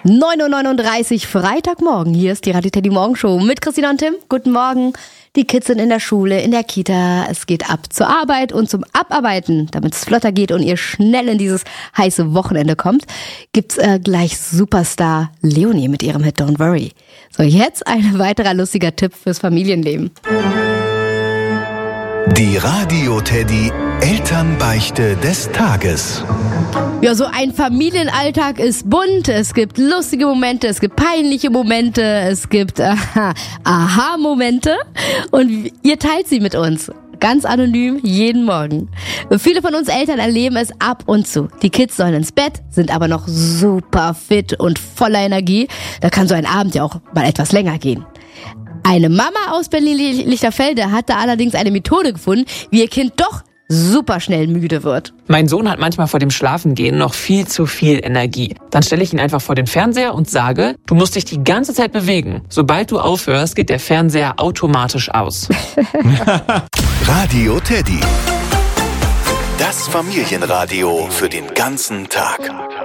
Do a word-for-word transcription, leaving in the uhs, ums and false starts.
neun Uhr neununddreißig, Freitagmorgen. Hier ist die Radio Teddy Morgenshow mit Christina und Tim. Guten Morgen. Die Kids sind in der Schule, in der Kita. Es geht ab zur Arbeit und zum Abarbeiten. Damit es flotter geht und ihr schnell in dieses heiße Wochenende kommt, gibt's äh, gleich Superstar Leonie mit ihrem Hit Don't Worry. So, jetzt ein weiterer lustiger Tipp fürs Familienleben. Die Radio Teddy Elternbeichte des Tages. Ja, so ein Familienalltag ist bunt. Es gibt lustige Momente, es gibt peinliche Momente, es gibt äh, Aha-Momente und ihr teilt sie mit uns. Ganz anonym, jeden Morgen. Viele von uns Eltern erleben es ab und zu. Die Kids sollen ins Bett, sind aber noch super fit und voller Energie. Da kann so ein Abend ja auch mal etwas länger gehen. Eine Mama aus Berlin-Lichterfelde hatte allerdings eine Methode gefunden, wie ihr Kind doch super schnell müde wird. Mein Sohn hat manchmal vor dem Schlafengehen noch viel zu viel Energie. Dann stelle ich ihn einfach vor den Fernseher und sage, du musst dich die ganze Zeit bewegen. Sobald du aufhörst, geht der Fernseher automatisch aus. Radio Teddy. Das Familienradio für den ganzen Tag.